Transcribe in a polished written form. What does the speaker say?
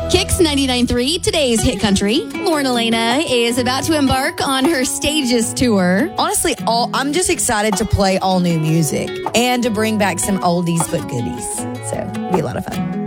Kicks 99.3, today's hit country. Lauren Elena is about to embark on her Stages tour. Honestly, I'm just excited to play all new music and to bring back some oldies but goodies. So it'll be a lot of fun.